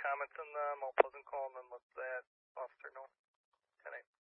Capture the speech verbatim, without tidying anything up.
comments on them, I'll pose and call, and then let that officer know. ten eight.